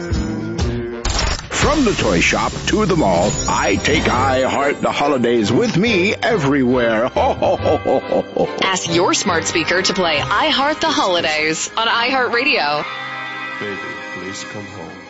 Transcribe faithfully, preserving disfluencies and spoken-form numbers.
From the toy shop to the mall, I take I Heart the Holidays with me everywhere. Ho, ho, ho, ho, ho, ho. Ask your smart speaker to play I Heart the Holidays on iHeartRadio. Baby, please come home.